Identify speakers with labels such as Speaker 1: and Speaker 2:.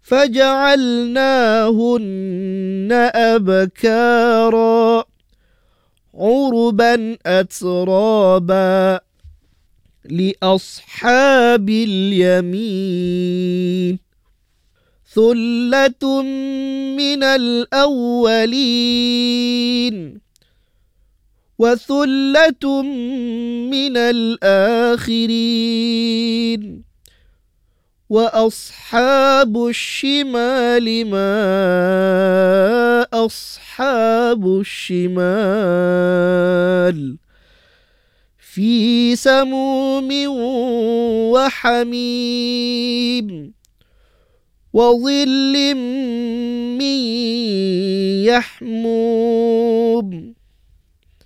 Speaker 1: فجعلناهن أبكارا عربا أترابا لأصحاب اليمين ثلة من الأولين وثلة من الآخرين وأصحاب الشمال ما أصحاب الشمال في سموم وحميم وظل من يحموم